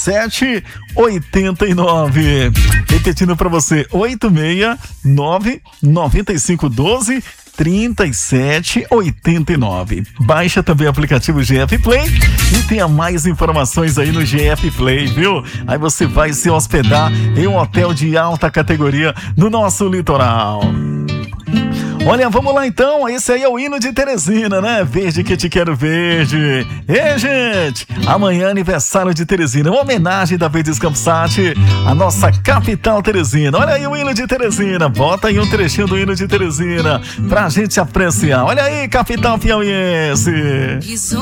8789. Repetindo para você, 869-9512-3789. Baixa também o aplicativo GF Play e tenha mais informações aí no GF Play, viu? Aí você vai se hospedar em um hotel de alta categoria no nosso litoral. Olha, vamos lá então, esse aí é o hino de Teresina, né? Verde que te quero verde. Ei, gente, amanhã é aniversário de Teresina, uma homenagem da Verdes Campsat, a nossa capital Teresina. Olha aí o hino de Teresina, bota aí um trechinho do hino de Teresina pra gente apreciar. Olha aí, capital piauiense.